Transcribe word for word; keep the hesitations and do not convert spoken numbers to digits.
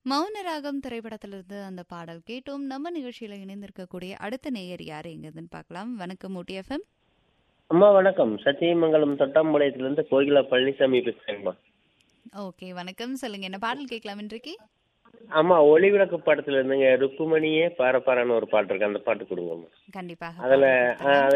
மௌன ராகம் திரைப்படத்திலிருந்து அந்த பாடல் கேட்டோம். நம்ம நிகழ்ச்சியில இணைந்திருக்கக்கூடிய அடுத்த நேயர் யாரு எங்கன்னு பார்க்கலாம். வணக்கம் ஊட்டி எஃப்எம். அம்மா வணக்கம். சத்தியமங்கலம் தொட்டாம்பாளையத்திலிருந்து கோகிலா பழனிசாமி பேசுறேங்கம்மா. ஓகே, வணக்கம். சொல்லுங்க, என்ன பாடல் கேட்கலாம் இன்றைக்கு? ஆமா, ஒளிவிளக்கு படத்துல இருந்துங்க ருக்குமணியே பாரப்பாரான்னு ஒரு பாட்டு இருக்கு, அந்த பாட்டு கொடுங்கம்மா. கண்டிப்பாக அதுல பாடல் ஆ, கொடுத்துடலாம்.